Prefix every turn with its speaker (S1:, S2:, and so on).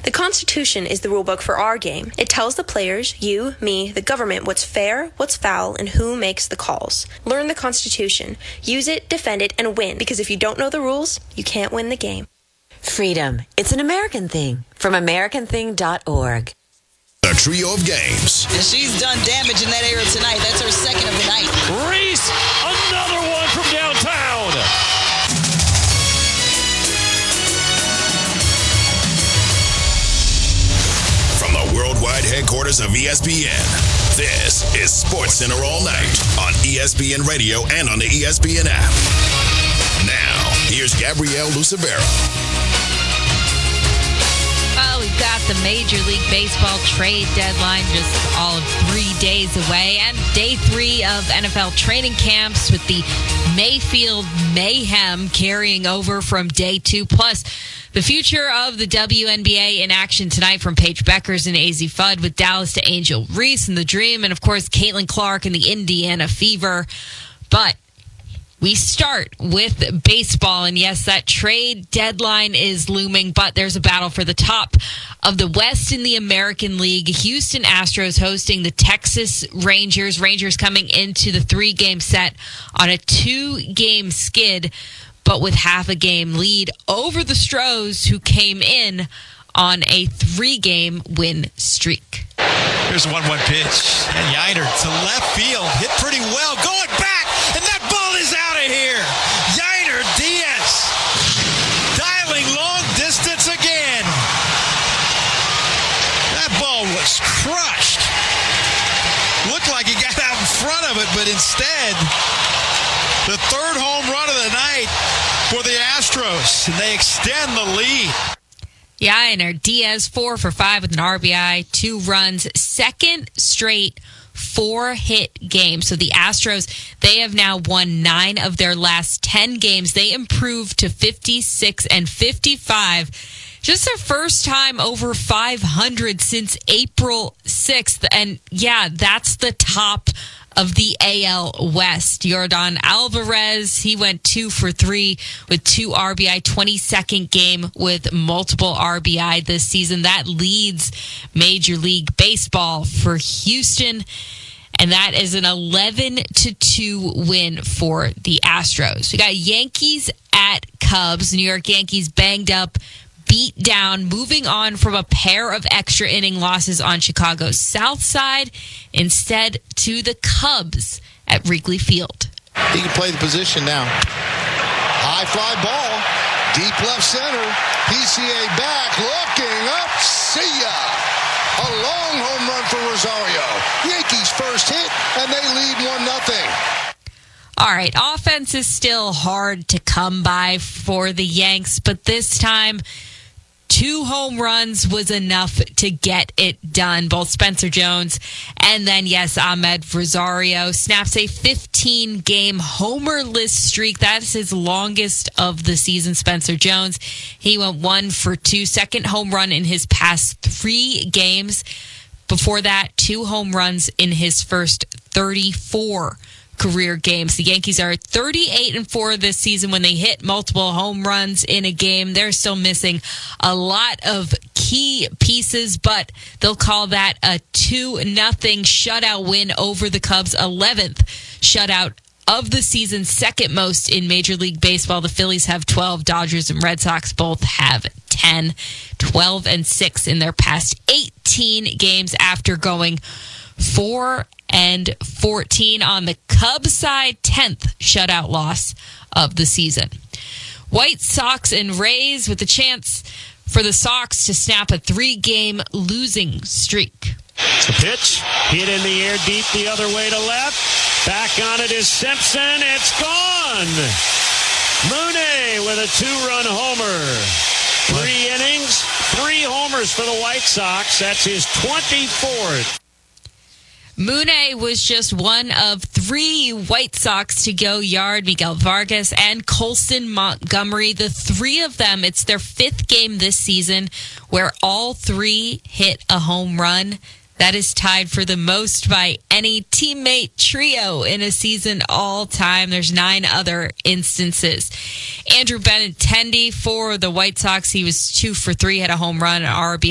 S1: The Constitution is the rulebook for our game. It tells the players, you, me, the government, what's fair, what's foul, and who makes the calls. Learn the Constitution. Use it, defend it, and win. Because if you don't know the rules, you can't win the game.
S2: Freedom. It's an American thing. From AmericanThing.org.
S3: A trio of games.
S4: And she's done damage in that area tonight. That's her second of the night.
S5: Reese, another one from downtown.
S3: From the worldwide headquarters of ESPN, this is SportsCenter All Night on ESPN Radio and on the ESPN app. Now, here's Gabrielle Lucevero.
S6: Well, we've got the Major League Baseball trade deadline just all of 3 days away, and day 3 of NFL training camps with the Mayfield mayhem carrying over from day 2. Plus, the future of the WNBA in action tonight from Paige Beckers and AZ Fudd with Dallas to Angel Reese and the Dream, and of course, Caitlin Clark and the Indiana Fever. But we start with baseball, and yes, that trade deadline is looming, but there's a battle for the top of the West in the American League. Houston Astros hosting the Texas Rangers. Rangers coming into the 3-game set on a 2-game skid, but with half a game lead over the Stros, who came in on a 3-game win streak.
S7: Here's the 1-1 pitch, and Yiner to left field, hit pretty well, going back, and that ball is out of here. Yiner Diaz dialing long distance again. That ball was crushed. Looked like he got out in front of it, but instead, the 3rd home run of the night for the Astros, and they extend the lead.
S6: Yeah, and Diaz 4 for 5 with an RBI, 2 runs, second straight 4-hit game. So the Astros, they have now won 9 of their last 10 games. They improved to 56 and 55. Just their first time over 500 since April 6th. And yeah, that's the top of the AL West. Yordan Alvarez, he went 2 for 3 with 2 RBI, 22nd game with multiple RBI this season. That leads Major League Baseball for Houston, and that is an 11-2 win for the Astros. We got Yankees at Cubs. New York Yankees banged up, beat down, moving on from a pair of extra inning losses on Chicago's South Side, instead to the Cubs at Wrigley Field.
S8: He can play the position now. High fly ball, deep left center, PCA back, looking up, see ya! A long home run for Rosario. Yankees first hit, and they lead 1-0.
S6: All right, offense is still hard to come by for the Yanks, but this time 2 home runs was enough to get it done. Both Spencer Jones and then, yes, Ahmed Rosario snaps a 15-game homerless streak. That's his longest of the season. Spencer Jones, he went 1 for 2, second home run in his past 3 games. Before that, 2 home runs in his first 34 career games. The Yankees are 38-4 this season when they hit multiple home runs in a game. They're still missing a lot of key pieces, but they'll call that a 2-0 shutout win over the Cubs, 11th shutout of the season, second most in Major League Baseball. The Phillies have 12. Dodgers and Red Sox both have 10, 12-6 in their past 18 games after going 4-14 on the Cubs side, 10th shutout loss of the season. White Sox and Rays with a chance for the Sox to snap a 3-game losing streak.
S5: The pitch, hit in the air deep the other way to left. Back on it is Simpson. It's gone. Mooney with a 2-run homer. 3 innings, 3 homers for the White Sox. That's his 24th.
S6: Mooney was just one of 3 White Sox to go yard. Miguel Vargas and Colson Montgomery, the 3 of them, it's their 5th game this season where all 3 hit a home run. That is tied for the most by any teammate trio in a season all time. There's 9 other instances. Andrew Benintendi for the White Sox, he was 2 for 3, had a home run, an RBI.